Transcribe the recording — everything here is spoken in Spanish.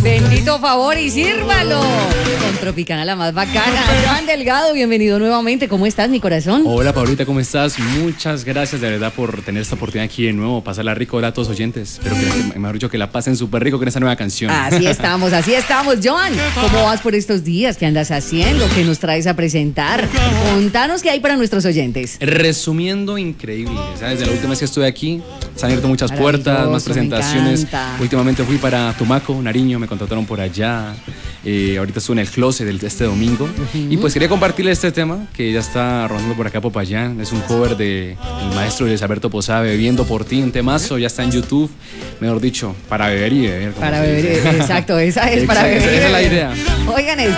Bendito favor y sírvalo. Con Tropicana, la más bacana. Joan Delgado, bienvenido nuevamente. ¿Cómo estás, mi corazón? Hola, Paulita, ¿cómo estás? Muchas gracias de verdad por tener esta oportunidad aquí de nuevo. Pasarla rico. Hola a todos los oyentes. Espero que, mejor dicho, que la pasen súper rico con esta nueva canción. Así estamos, así estamos. Joan, ¿cómo vas por estos días? ¿Qué andas haciendo? ¿Qué nos traes a presentar? Contanos qué hay para nuestros oyentes. Resumiendo, increíble. ¿Sabes? Desde la última vez que estuve aquí, se han abierto muchas puertas, más presentaciones. Últimamente fui para Tumaco, Nariño, me contrataron por allá. Ahorita estuve en el Closet este domingo. Y pues quería compartirles este tema que ya está rodando por acá Popayán. Es un cover del maestro Luis Alberto Posada, Bebiendo por ti, un temazo. Ya está en YouTube, mejor dicho, para beber y beber. Para beber, exacto, esa es para beber. Esa es la idea. Oigan,